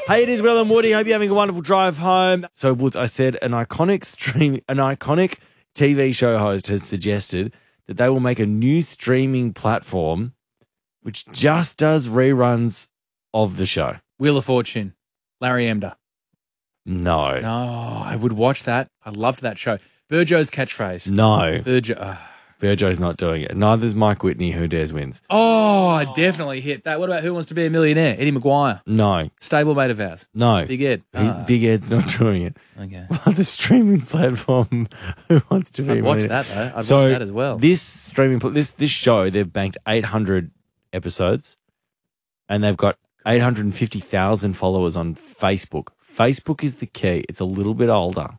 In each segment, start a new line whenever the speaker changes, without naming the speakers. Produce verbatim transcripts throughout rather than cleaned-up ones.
Hey, it is Will and Woody. Hope you're having a wonderful drive home. So, Woods, I said an iconic stream, an iconic T V show host has suggested that they will make a new streaming platform which just does reruns of the show.
Wheel of Fortune, Larry Emder.
No.
No, I would watch that. I loved that show. Burjo's catchphrase.
No.
Burjo. Uh,
Burjo's not doing it. Neither's Mike Whitney, Who Dares Wins.
oh, I definitely hit that. What about Who Wants to Be a Millionaire? Eddie Maguire.
No.
Stablemate of ours.
No.
Big Ed.
He-
Ah,
Big Ed's not doing it.
okay.
Well, the streaming platform Who Wants to Be
I'd
a
watch
Millionaire.
that, though. I'd
So
watch that as well.
This streaming, pl- this this show, they've banked eight hundred episodes, and they've got eight hundred fifty thousand followers on Facebook. Facebook is the key. It's a little bit older.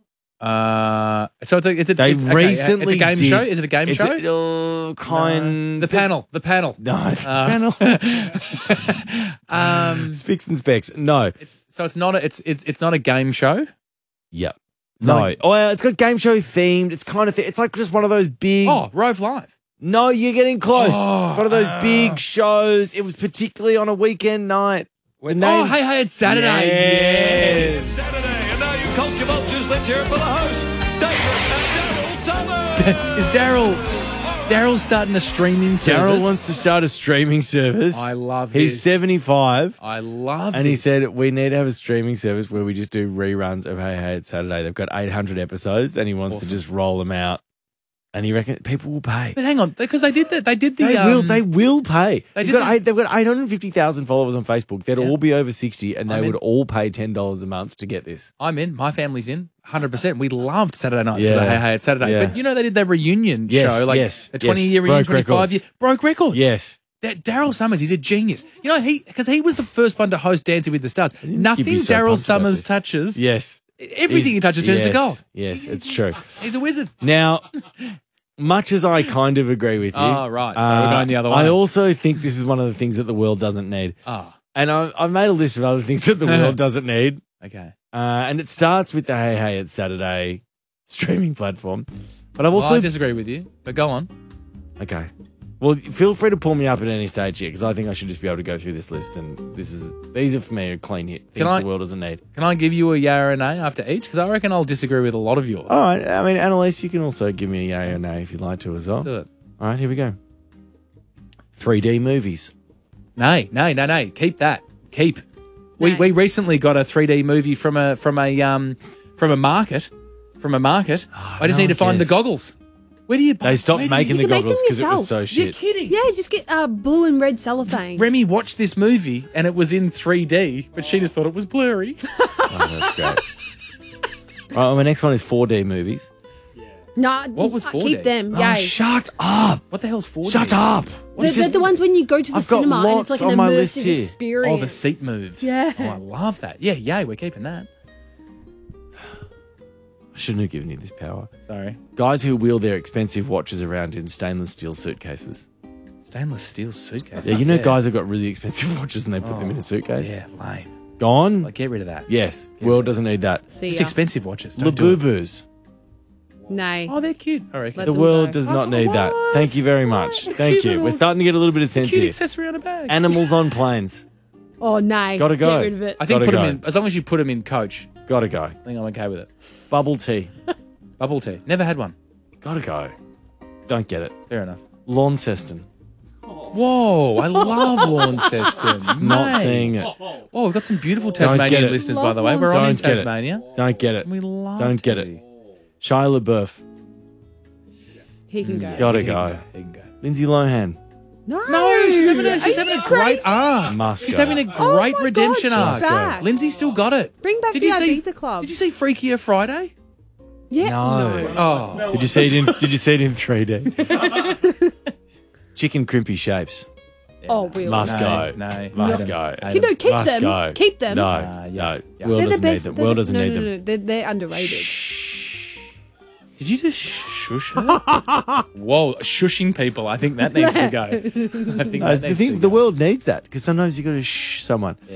Uh, so it's a it's a
They
it's, okay,
recently
it's a game
did-
show. Is it a game
it's
show?
A, uh, kind
the panel. The panel.
No, the
Uh,
panel.
Um,
Spicks and Specs. No.
it's, so it's not a it's it's it's not a game show.
Yep.
not
No.
a-
Oh, well, it's got game show themed. It's kind of th- it's like just one of those big.
Oh, Rove Live.
No, you're getting close.
Oh,
it's one of those
uh.
big shows. It was particularly on a weekend night. The
Oh,
name's-
hey, hey, it's Saturday.
Yes.
Saturday, and now you culture vultures, let's hear it for the host, David and Daryl Summers.
Is Daryl Daryl's starting a streaming service?
Daryl wants to start a streaming service.
I love
He's
this.
seventy-five.
I love
And he
this.
said, we need to have a streaming service where we just do reruns of Hey Hey It's Saturday. They've got eight hundred episodes and he wants
Awesome.
to just roll them out. And he reckons people will pay.
But hang on, because they did that. They did the.
They
um,
will. They will pay.
they
They've
did
got,
the-
eight, they've got eight hundred fifty thousand followers on Facebook. They'd
Yeah.
all be over sixty and they
I'm in.
would all pay ten dollars a month to get this.
I'm in. My family's in. one hundred percent. We loved Saturday nights because
Yeah.
of Hey Hey It's Saturday.
Yeah.
But you know they did their reunion
Yes,
show, like
yes,
a twenty year
yes.
reunion,
Broke
twenty-five
records.
year broke records.
Yes.
That Daryl Summers, he's a genius. You know, he because he was the first one to host Dancing with the Stars.
you'd
Nothing
be so
Daryl
pumped about
Summers
this.
touches.
Yes.
Everything he
He's-
touches turns
yes,
to gold.
Yes, it's true.
He's a wizard.
Now, much as I kind of agree with you.
Oh, right. So we're going the other way.
I also think this is one of the things that the world doesn't need.
Oh,
And I, I've made a list of other things that the world doesn't need.
okay.
Uh, and it starts with the Hey Hey It's Saturday streaming platform. But I've
Well,
also...
I disagree with you, but go on.
Okay. Well, feel free to pull me up at any stage here because I think I should just be able to go through this list. And this is these are for me a clean hit. Things
Can I-
the world doesn't need.
Can I give you a yay or a nay after each? Because I reckon I'll disagree with a lot of yours.
All right. I mean, Annalise, you can also give me a yay or nay if you'd like to as well.
Let's do it.
All right, here we go. three D movies.
Nay, nay, nay, nay. Keep that. Keep. We
Nay.
we recently got a three D movie from a from a um from a market from a market. I just
no
need to
one
find the
cares.
goggles. Where do you buy?
They stopped
where do
making the
you can make
goggles
them
because it was
yourself.
so
You're
shit.
kidding.
Yeah, just get uh, blue and red cellophane.
Remy watched this movie and it was in three D, but she just thought it was blurry.
Oh, that's great. All right, my next one is four D movies.
No,
What was
uh,
four D?
Keep them.
Oh,
Yay.
shut up.
What the hell's four D?
Shut up.
They're,
It's
they're
just-
the ones when you go to the
I've got
cinema and
lots
it's like an
on my list
immersive
here.
experience.
Oh, the seat moves.
Yeah.
Oh, I love that. Yeah, yay, we're keeping that.
I shouldn't have given you this power.
Sorry.
Guys who wheel their expensive watches around in stainless steel suitcases.
Stainless steel suitcase.
Yeah, you know guys have got really expensive watches and they put them in a suitcase?
Yeah, lame.
Gone?
Like, get rid of that.
Yes. World doesn't need that.
See
It's
ya.
expensive watches. Don't do it.
Labubus.
Nay.
Oh, they're cute. I reckon.
Let
The
them
world
go.
does not
Oh,
need that.
what?
Thank you very much.
What?
Thank
Cute
you.
little-
We're starting to get a little bit of sense
Cute
here.
accessory on a bag.
Animals on planes.
Oh, nay.
Gotta go.
Get rid of it.
I think
Gotta
put them
go.
in, as long as you put them in coach,
Gotta go.
I think I'm okay with it.
Bubble tea.
Bubble tea. Never had one.
Gotta go. Don't get it.
Fair enough.
Launceston.
Whoa, I love Launceston.
Not
Mate.
seeing it.
Oh, we've got some beautiful
Don't get
Tasmanian
it.
listeners, by
Love
the way. We're on in
Don't get it.
Tasmania.
Don't get it.
We love
Don't get
Tassie.
it. Shia LaBeouf.
He can go.
Gotta
He can
go.
He can go.
Lindsay Lohan.
No.
No, she's having a, she's
Are
having
you
a great
crazy?
arc.
Must
she's
go.
having a
Oh
great
my God,
redemption
she's
arc.
back.
Lindsay still got it.
Bring back
Did
the
you see,
Ibiza Club.
Did you see Freakier Friday?
Yeah.
No.
Oh,
Did you see it in Did you see it in three D? Chicken crimpy shapes.
Oh, really?
Must
No,
go.
no,
Must
no.
go.
No.
You know, keep
Must
them.
go.
Keep them.
No.
Ah, yeah.
No.
Yeah.
World
They're the
doesn't
best.
need them.
they're
World
the-
doesn't
no,
need
no,
them.
no, They're, they're underrated.
Did you just shush her? Whoa, shushing people. I think that needs to go. I think
I
that needs
think
to
the
go.
world needs that because sometimes you got to shh someone.
Yeah.